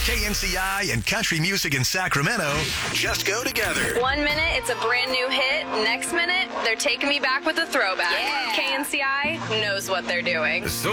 KNCI and country music in Sacramento just go together. 1 minute, it's a brand new hit. Next minute, they're taking me back with a throwback. KNCI knows what they're doing. So